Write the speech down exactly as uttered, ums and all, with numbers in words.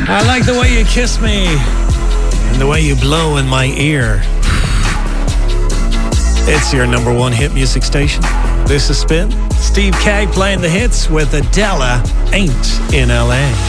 I like the way you kiss me and the way you blow in my ear. It's your number one hit music station. This is Spin. Steve K playing the hits with Adela, Ain't in L A.